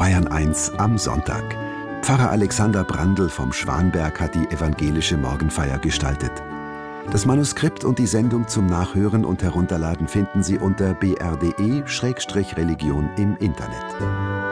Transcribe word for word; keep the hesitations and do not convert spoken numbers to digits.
Bayern eins am Sonntag. Pfarrer Alexander Brandl vom Schwanberg hat die evangelische Morgenfeier gestaltet. Das Manuskript und die Sendung zum Nachhören und Herunterladen finden Sie unter b r d e Religion im Internet.